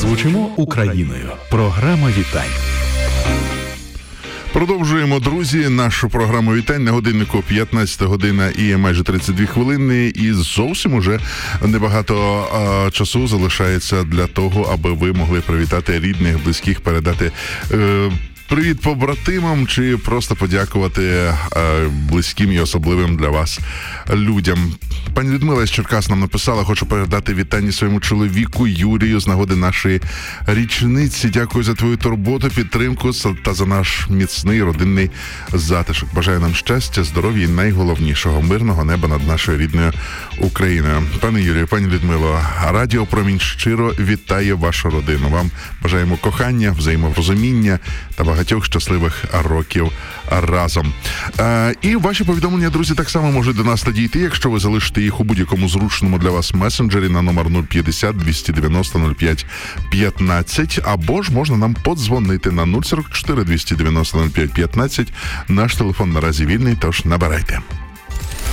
Звучимо Україною. Програма вітань. Продовжуємо, друзі, нашу програму вітань. На годиннику 15 година і майже 32 хвилини. І зовсім уже небагато часу залишається для того, аби ви могли привітати рідних, близьких, передати привіт побратимам чи просто подякувати близьким і особливим для вас людям. Пані Людмила з Черкас нам написала: хочу передати вітання своєму чоловіку Юрію з нагоди нашої річниці. Дякую за твою турботу, підтримку та за наш міцний родинний затишок. Бажаю нам щастя, здоров'я і найголовнішого – мирного неба над нашою рідною Україною. Пане Юрію, пані Людмило, Радіо Промінь щиро вітає вашу родину. Вам бажаємо кохання, взаєморозуміння та багатьох щасливих років разом. І ваші повідомлення, друзі, так само можуть до нас надійти, якщо ви залишите їх у будь-якому зручному для вас месенджері на номер 050 290 05 15, або ж можна нам подзвонити на 044 290 05 15. Наш телефон наразі вільний, тож набирайте.